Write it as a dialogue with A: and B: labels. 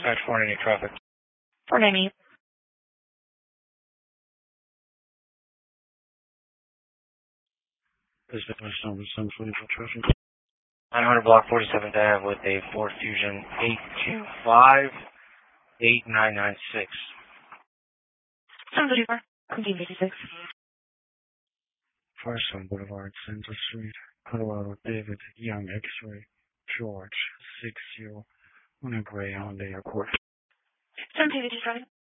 A: Dispatch 490 traffic.
B: 490.
A: Dispatch number 744 traffic. 900 block 47th Ave with a Ford Fusion 825-8996.
B: 734. 1956.
A: Firestone Boulevard, Central Street, Colorado, David, Young, X-Ray, George, 60, on a gray Hyundai Accord.
B: 752 driving.